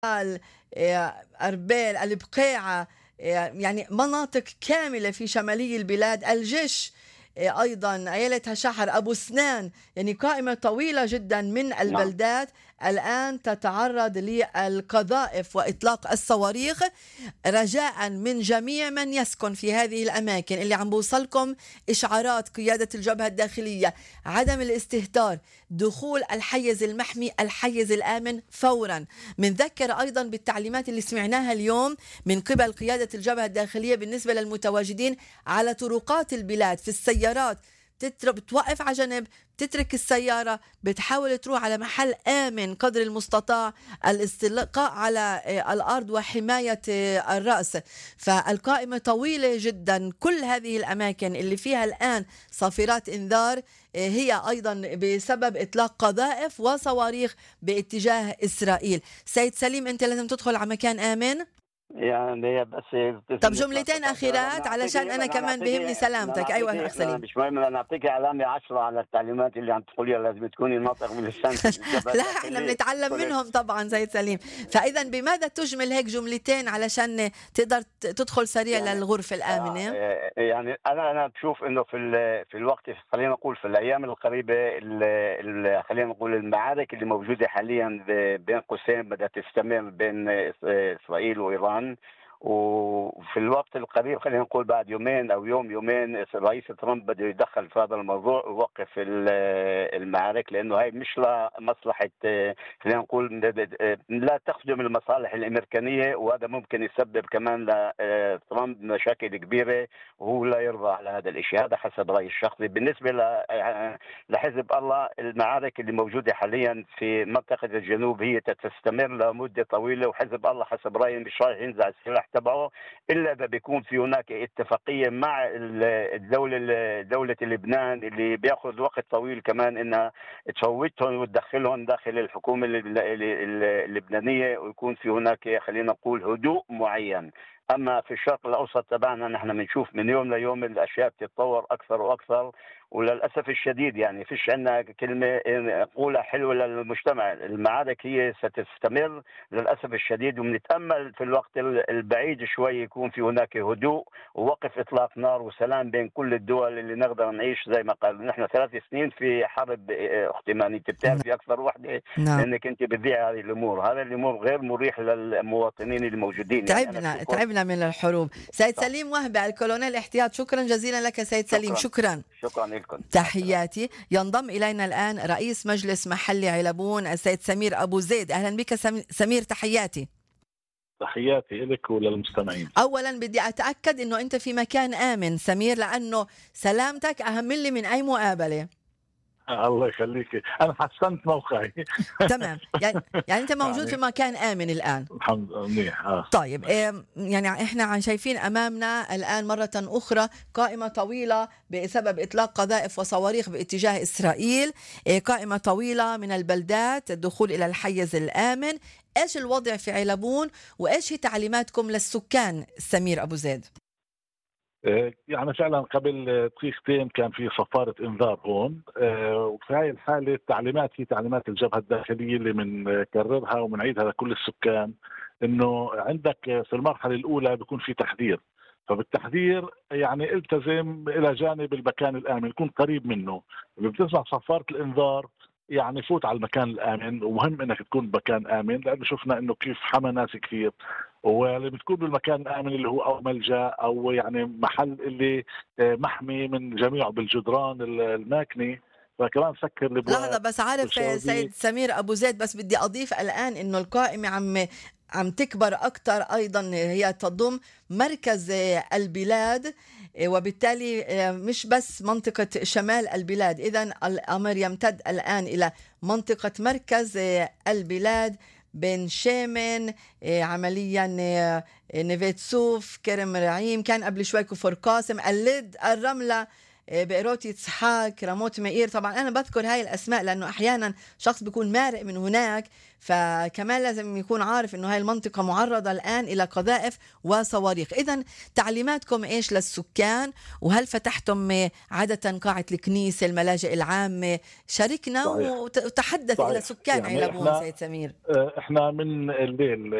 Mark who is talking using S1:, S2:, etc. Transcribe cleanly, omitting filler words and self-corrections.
S1: أربيل، البقيعة، يعني مناطق كاملة في شمالي البلاد، الجيش أيضا عيلتها شحر، أبو سنان، يعني قائمة طويلة جدا من
S2: نعم.
S1: البلدات الآن تتعرض للقذائف وإطلاق الصواريخ. رجاء من جميع من يسكن في هذه الأماكن اللي عم بوصلكم إشعارات قيادة الجبهة الداخلية عدم الاستهتار، دخول الحيز المحمي، الحيز الآمن فورا. منذكر أيضا بالتعليمات اللي سمعناها اليوم من قبل قيادة الجبهة الداخلية بالنسبة للمتواجدين على طرقات البلاد في السيارات، بتوقف على جنب، بتترك السيارة، بتحاول تروح على محل آمن قدر المستطاع، الاستلقاء على الأرض وحماية الرأس. فالقائمة طويلة جدا. كل هذه الأماكن اللي فيها الآن صافرات إنذار هي أيضا بسبب إطلاق قذائف وصواريخ باتجاه إسرائيل. سيد سليم، أنت لازم تدخل على مكان آمن.
S2: يعني بس
S1: طب جملتين أخيرات علشان أنا كمان بيهمني سلامتك. أيوة أخ سليم.
S2: مش مهم، انا اعطيك علامه 10 على التعليمات اللي عم تقوليها، لازم تكوني ناطق من لسان الجبهه
S1: لا احنا
S2: الداخليه.
S1: بنتعلم منهم طبعا سيد سليم. فإذا بماذا تجمل هيك جملتين علشان تقدر تدخل سريع
S2: يعني
S1: للغرفة الآمنة؟
S2: يعني انا بشوف انه في الوقت، خلينا نقول في الايام القريبه، خلينا نقول المعارك اللي موجوده حاليا بين قوسين بدها تستمر بين اسرائيل وايران. وفي الوقت القريب، خلينا نقول بعد يومين او يومين، الرئيس ترامب بده يدخل في هذا الموضوع ويوقف المعارك، لانه هاي مش لمصلحه، خلينا نقول لا تخدم المصالح الامريكانيه، وهذا ممكن يسبب كمان لترامب مشاكل كبيره، وهو لا يرضى على هذا الشيء. هذا حسب رايي الشخصي. بالنسبه لحزب الله، المعارك اللي موجوده حاليا في منطقه الجنوب هي تستمر لمده طويله، وحزب الله حسب رايي مش رايح ينزع السلاح تبعه الا اذا بيكون في هناك اتفاقيه مع دوله لبنان، اللي بياخذ وقت طويل كمان انها تفوتهم وتدخلهم داخل الحكومه اللبنانيه، ويكون في هناك، خلينا نقول، هدوء معين. اما في الشرق الاوسط تبعنا نحن بنشوف من يوم ليوم الاشياء بتتطور اكثر واكثر، وللاسف الشديد يعني فيش عندنا كلمه نقولها حلوه للمجتمع. المعارك هي ستستمر للاسف الشديد، وبنتامل في الوقت البعيد شوي يكون في هناك هدوء ووقف اطلاق نار وسلام بين كل الدول، اللي نقدر نعيش زي ما قال. نحن 3 سنين في حرب، اختي ماني، انت بتعرفي اكثر وحده
S1: نعم.
S2: لانك انت بتذيع هذه الامور. هذا الامور غير مريح للمواطنين الموجودين. يعني انا
S1: تعبنا من الحروب. سيد
S2: صح.
S1: سليم وهبة، الكولونيل احتياط، شكرا جزيلا لك سيد سليم. شكرا.
S2: شكرا لكم.
S1: تحياتي. ينضم إلينا الآن رئيس مجلس محلي علبون السيد سمير أبو زيد. أهلا بك سمير، تحياتي.
S3: تحياتي لك وللمستمعين.
S1: أولا بدي أتأكد أنه أنت في مكان آمن سمير، لأنه سلامتك أهم لي من أي مقابلة.
S3: الله يخليك، أنا حسنت موقعي.
S1: تمام. يعني أنت موجود في مكان آمن الآن.
S3: الحمد لله.
S1: طيب، يعني إحنا شايفين أمامنا الآن مرة أخرى قائمة طويلة بسبب إطلاق قذائف وصواريخ باتجاه إسرائيل، قائمة طويلة من البلدات الدخول إلى الحيز الآمن. إيش الوضع في علبون وإيش هي تعليماتكم للسكان سمير أبو زيد؟
S3: يعني فعلا قبل دقيقتين كان في صفارة انذار هون، وفي هاي الحالة التعليمات هي تعليمات الجبهة الداخلية اللي بنكررها وبنعيدها لكل السكان، انه عندك في المرحلة الأولى بيكون في تحذير، فبالتحذير يعني التزم إلى جانب المكان الآمن، يكون قريب منه. بتسمع صفارة الانذار يعني فوت على المكان الآمن، ومهم انك تكون بمكان آمن، لأنه شفنا انه كيف حمى ناس كثير. واللي بتكون بالمكان الآمن اللي هو أو ملجأ أو يعني محل اللي محمي من جميعه بالجدران الماكنة، فكمان سكر الابواب.
S1: لحظة بس، عارف سيد سمير أبو زيد، بس بدي أضيف الآن إنه القائمة عم تكبر أكتر. أيضا هي تضم مركز البلاد، وبالتالي مش بس منطقة شمال البلاد. إذن الأمر يمتد الآن إلى منطقة مركز البلاد بين شيمن، عمليا نيفيت سوف، كرم رعيم، كان قبل شوي كفر قاسم، اللد، الرملة، بقروتي إسحاق، راموت مائير. طبعا أنا بذكر هاي الأسماء لأنه أحيانا شخص بيكون مارق من هناك، فكمان لازم يكون عارف أنه هاي المنطقة معرضة الآن إلى قذائف وصواريخ. إذن تعليماتكم إيش للسكان؟ وهل فتحتم عادة قاعة الكنيسة، الملاجئ العامة؟ شاركنا
S3: صحيح.
S1: وتحدث إلى سكان
S3: يعني
S1: علبون سيد سمير.
S3: احنا من الليل